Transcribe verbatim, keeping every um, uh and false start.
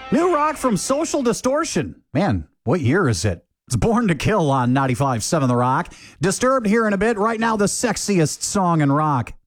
New rock from Social Distortion. Man, what year is it? It's Born to Kill on ninety-five point seven The Rock. Disturbed here in a bit. Right now, the sexiest song in rock.